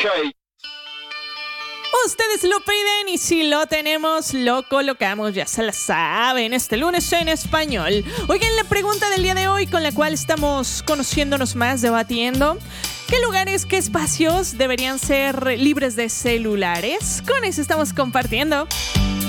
Ustedes lo piden y si lo tenemos, lo colocamos, ya se la saben, este lunes en español. Oigan, la pregunta del día de hoy con la cual estamos conociéndonos más, debatiendo: ¿qué lugares, qué espacios deberían ser libres de celulares? Con eso estamos compartiendo.